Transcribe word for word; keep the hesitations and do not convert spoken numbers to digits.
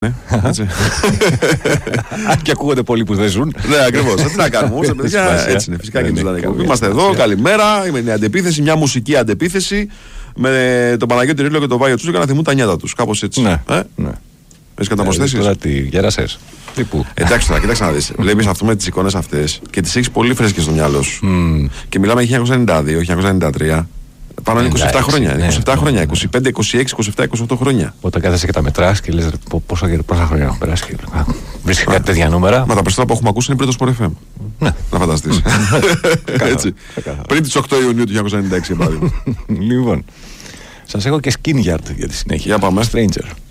Ναι, έτσι. Και ακούγονται πολλοί που δεν ζουν. Ναι, ακριβώς. Τι να κάνουμε όμως, παιδιά, έτσι είναι. Φυσικά και τους δανεικούς. Είμαστε εδώ, καλημέρα. Είμαι η αντεπίθεση, μια μουσική αντεπίθεση με τον Παναγιώτη Ρήλο και τον Βάιο Τσούζο για να θυμούν τα νιάτα τους. Κάπως έτσι. Ναι. Ε? Ναι. Έχεις καταπροσθέσεις? Τώρα τι, γέρασες. Τι που. Εντάξει τώρα, κοίταξε να δεις. Βλέπεις αυτό με τις εικόνες αυτές και τις έχεις πολύ φρέσκες στο μυαλό σου. Mm. Και μιλάμε χίλια εννιακόσια ενενήντα δύο, χίλια εννιακόσια ενενήντα τρία. Πάνω είναι είκοσι επτά χρόνια. Ναι, είκοσι επτά χρόνια. ναι. είκοσι πέντε, είκοσι έξι, είκοσι επτά, είκοσι οκτώ χρόνια. Όταν κάθεσαι και τα μετράς και λες πόσα, πόσα χρόνια έχουν περάσει. Βρίσκει κάτι τέτοια νούμερα. Μα τα περισσότερα που έχουμε ακούσει είναι πριν το Sport εφ εμ. Ναι. Να φανταστείς. Έτσι. Πριν τις οκτώ Ιουνίου του χίλια εννιακόσια ενενήντα έξι, για παράδειγμα. Λοιπόν, σας έχω και Skin Yard για τη συνέχεια. Για πάμε. Stranger.